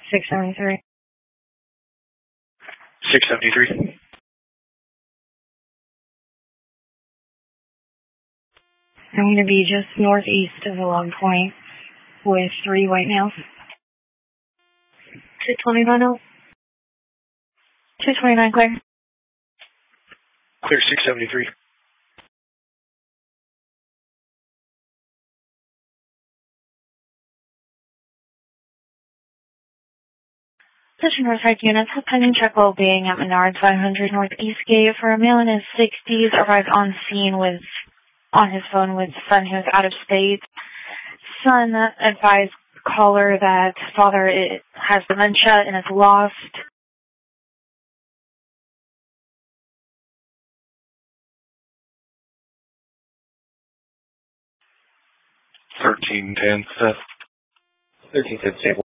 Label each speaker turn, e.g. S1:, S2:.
S1: 673.
S2: 673.
S1: I'm going to be just northeast of the log point with 3 white males. 229 out. 229 clear.
S2: Clear 673.
S1: Attention Northside units, pending check well being at Menard 500 Northeast Gate for a male in his 60s arrived on scene on his phone with son who is out of state. Son advised caller that father has dementia and is lost.
S2: 1310. 1310 stable.